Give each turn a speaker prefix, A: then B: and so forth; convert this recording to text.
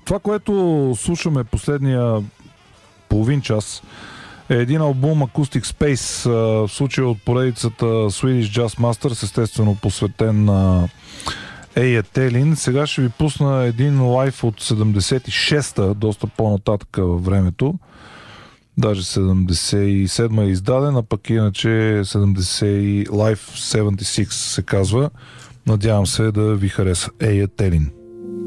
A: Това, което слушаме последния половин час, е един албум Acoustic Space, в случая от поредицата Swedish Jazz Masters, естествено посветен на Ея Телин. Сега ще ви пусна един лайв от 76-та, доста по-нататък във времето. Даже 77 е издаден, а пък иначе 70 Live 76 се казва. Надявам се да ви хареса. Ея Телин.